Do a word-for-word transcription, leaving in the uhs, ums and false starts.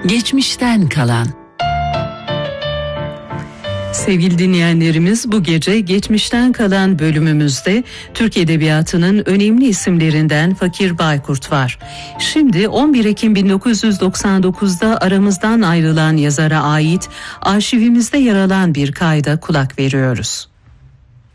Geçmişten kalan. Sevgili dinleyenlerimiz, bu gece geçmişten kalan bölümümüzde Türk Edebiyatı'nın önemli isimlerinden Fakir Baykurt var. Şimdi on bir Ekim bin dokuz yüz doksan dokuzda aramızdan ayrılan yazara ait arşivimizde yer alan bir kayda kulak veriyoruz.